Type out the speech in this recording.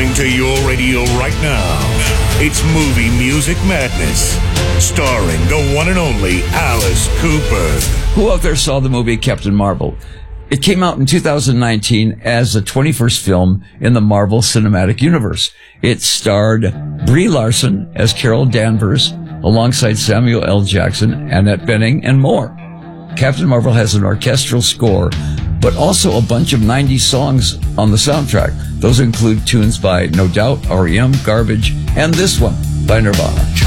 Coming to your radio right now, it's Movie Music Madness, starring the one and only Alice Cooper. Who out there saw the movie Captain Marvel? It came out in 2019 as the 21st film in the Marvel Cinematic Universe. It starred Brie Larson as Carol Danvers, alongside Samuel L. Jackson, Annette Bening, and more. Captain Marvel has an orchestral score, but also a bunch of 90s songs on the soundtrack. Those include tunes by No Doubt, R.E.M., Garbage, and this one by Nirvana.